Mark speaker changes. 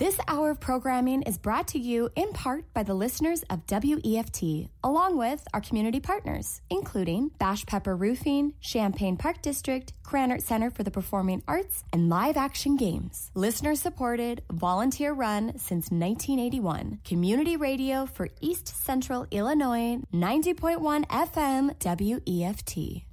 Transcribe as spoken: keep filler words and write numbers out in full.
Speaker 1: This hour of programming is brought to you in part by the listeners of W E F T, along with our community partners, including Bash Pepper Roofing, Champaign Park District, Krannert Center for the Performing Arts, and Live Action Games. Listener-supported, volunteer-run since nineteen eighty-one. Community radio for East Central Illinois, ninety point one F M W E F T.